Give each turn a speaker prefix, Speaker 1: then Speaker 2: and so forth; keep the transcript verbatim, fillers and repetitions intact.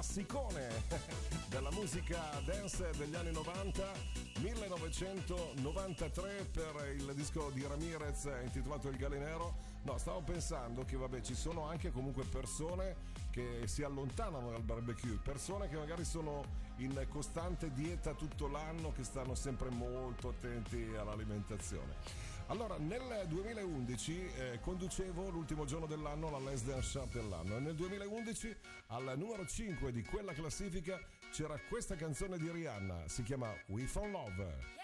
Speaker 1: classicone della musica dance degli anni novanta, millenovecentonovantatré, per il disco di Ramirez intitolato Il Galinero. No, stavo pensando che vabbè, ci sono anche comunque persone che si allontanano dal barbecue, persone che magari sono in costante dieta tutto l'anno, che stanno sempre molto attenti all'alimentazione. Allora, nel duemilaundici eh, conducevo l'ultimo giorno dell'anno la Less Than Sharp dell'anno, e nel duemilaundici al numero cinque di quella classifica c'era questa canzone di Rihanna, si chiama We Found Love.